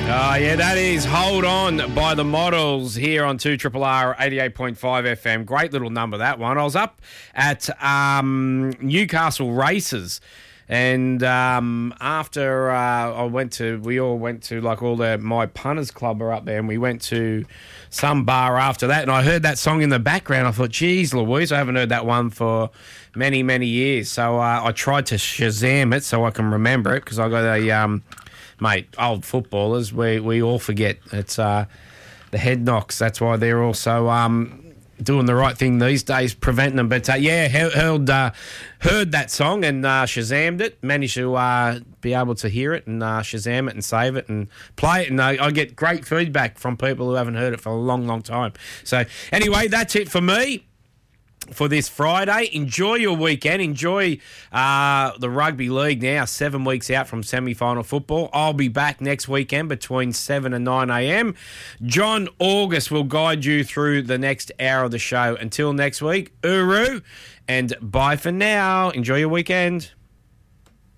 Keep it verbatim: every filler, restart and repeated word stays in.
Oh, yeah, that is Hold On by the Models here on two R R R eighty-eight point five F M. Great little number, that one. I was up at um, Newcastle Races, and um, after uh, I went to, we all went to, like all the, my punters club are up there, and we went to some bar after that, and I heard that song in the background. I thought, geez, Louise, I haven't heard that one for many, many years. So uh, I tried to Shazam it so I can remember it, because I got a... Um, Mate, old footballers, we we all forget. It's uh, the head knocks. That's why they're also um, doing the right thing these days, preventing them. But, uh, yeah, heard, uh, heard that song and uh, Shazammed it, managed to uh, be able to hear it and uh, Shazam it and save it and play it. And uh, I get great feedback from people who haven't heard it for a long, long time. So, anyway, that's it for me for this Friday. Enjoy your weekend. Enjoy uh, the rugby league now, seven weeks out from semi-final football. I'll be back next weekend between seven and nine a.m. John August will guide you through the next hour of the show. Until next week, Uru, and bye for now. Enjoy your weekend.